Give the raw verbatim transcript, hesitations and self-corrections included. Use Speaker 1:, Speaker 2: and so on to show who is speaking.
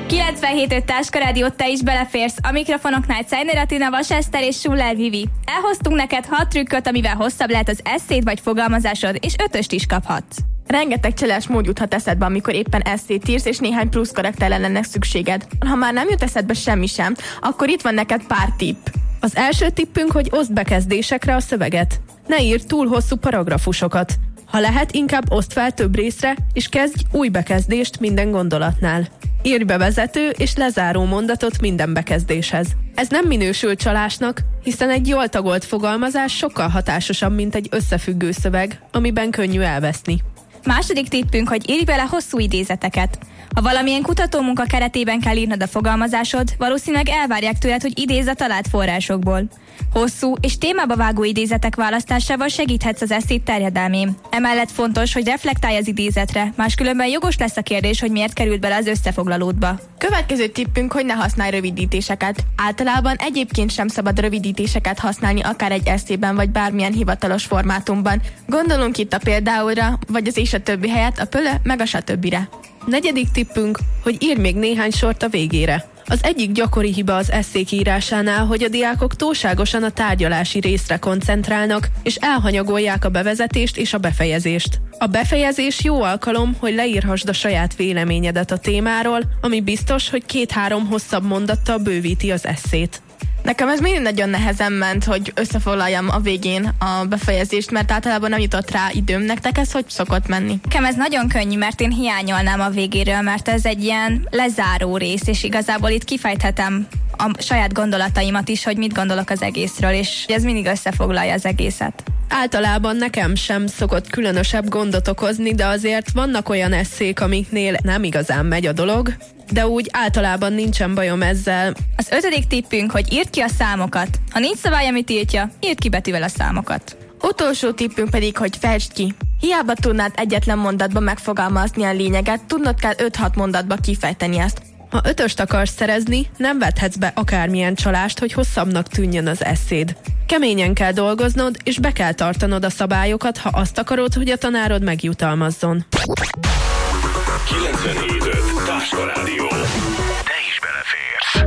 Speaker 1: kilencvenhét öt Táska Rádió, te is beleférsz. A mikrofonoknál Czajner Attila, Vas Eszter és Schuller Vivi. Elhoztunk neked hat trükköt, amivel hosszabb lehet az eszéd vagy fogalmazásod, és ötöst is kaphatsz.
Speaker 2: Rengeteg cseles mód juthat eszedbe, amikor éppen esszét írsz, és néhány plusz karakterre lenne szükséged. Ha már nem jut eszedbe semmi sem, akkor itt van neked pár tipp.
Speaker 3: Az első tippünk, hogy oszd bekezdésekre a szöveget. Ne írd túl hosszú paragrafusokat. Ha lehet, inkább oszd fel több részre, és kezdj új bekezdést minden gondolatnál. Írj bevezető és lezáró mondatot minden bekezdéshez. Ez nem minősül csalásnak, hiszen egy jól tagolt fogalmazás sokkal hatásosabb, mint egy összefüggő szöveg, amiben könnyű elveszni.
Speaker 1: Második tippünk, hogy írj bele hosszú idézeteket. Ha valamilyen kutatómunka keretében kell írnod a fogalmazásod, valószínűleg elvárják tőled, hogy idézz a talált forrásokból. Hosszú és témába vágó idézetek választásával segíthetsz az eszéd terjedelmén. Emellett fontos, hogy reflektálj az idézetre, máskülönben jogos lesz a kérdés, hogy miért került bele az összefoglalódba.
Speaker 2: Következő tippünk, hogy ne használj rövidítéseket. Általában egyébként sem szabad rövidítéseket használni akár egy eszében vagy bármilyen hivatalos formátumban. Gondolunk itt a példáulra, vagy az és a többi helyett a pöle, meg a satöbbire.
Speaker 3: Negyedik tippünk, hogy írj még néhány sort a végére. Az egyik gyakori hiba az esszék írásánál, hogy a diákok túlságosan a tárgyalási részre koncentrálnak, és elhanyagolják a bevezetést és a befejezést. A befejezés jó alkalom, hogy leírhassd a saját véleményedet a témáról, ami biztos, hogy két-három hosszabb mondattal bővíti az esszét.
Speaker 2: Nekem ez mindig nagyon nehezen ment, hogy összefoglaljam a végén a befejezést, mert általában nem jutott rá időm. Nektek ez hogy szokott menni?
Speaker 1: Nekem ez nagyon könnyű, mert én hiányolnám a végéről, mert ez egy ilyen lezáró rész, és igazából itt kifejthetem a saját gondolataimat is, hogy mit gondolok az egészről, és ez mindig összefoglalja az egészet.
Speaker 3: Általában nekem sem szokott különösebb gondot okozni, de azért vannak olyan esszék, amiknél nem igazán megy a dolog, de úgy általában nincsen bajom ezzel.
Speaker 1: Az ötödik tippünk, hogy írd ki a számokat. Ha nincs szabály, amit tiltja, írd ki betűvel a számokat.
Speaker 2: Utolsó tippünk pedig, hogy fejtsd ki. Hiába tudnád egyetlen mondatban megfogalmazni a lényeget, tudnod kell öt-hat mondatba kifejteni ezt.
Speaker 3: Ha ötöst akarsz szerezni, nem vethetsz be akármilyen csalást, hogy hosszabbnak tűnjön az eszéd. Keményen kell dolgoznod, és be kell tartanod a szabályokat, ha azt akarod, hogy a tanárod megjutalmazzon.
Speaker 4: kilencvenhét öt Táska Rádió. Te is beleférsz.